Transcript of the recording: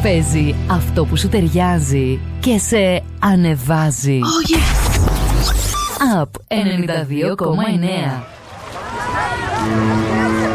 Παίζει αυτό που σου ταιριάζει και σε ανεβάζει. Oh yes! Up 92,9.